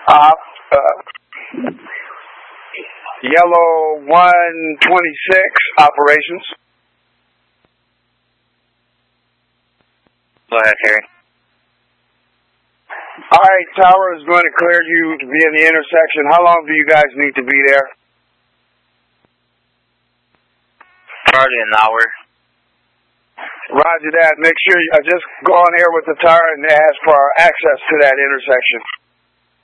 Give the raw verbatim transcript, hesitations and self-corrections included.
Uh, uh, Yellow one twenty-six, operations. Go ahead, Harry. All right, Tower is going to clear you to be in the intersection. How long do you guys need to be there? Probably an hour. Roger that. Make sure you uh, just go on here with the tower and ask for access to that intersection.